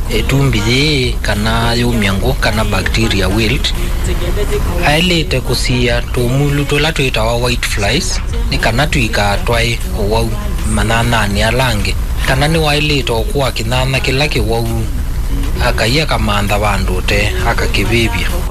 etumbi ye kana yumiango kana bacteria wilt ailete kusia tumulu tola twitawa white flies ni kana tuika twai wau manana ni alange kana ni wailete okuwa kinana kila kiwau akaiya kamanda bandu te akakibibia